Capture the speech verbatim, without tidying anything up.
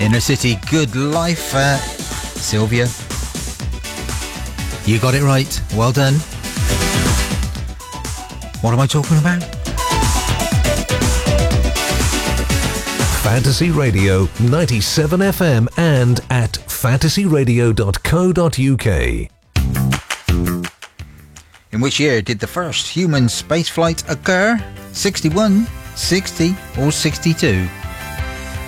Inner City, Good Life. Uh, Sylvia, you got it right. Well done. What am I talking about? Fantasy Radio ninety-seven F M and at fantasy radio dot co dot U K. In which year did the first human spaceflight occur? sixty-one, sixty or sixty-two?